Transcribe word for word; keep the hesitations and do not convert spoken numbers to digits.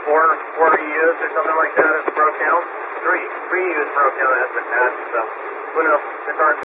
four, four used or something like that as broke down? Three. Three used broke down as attached, so who knows? The car's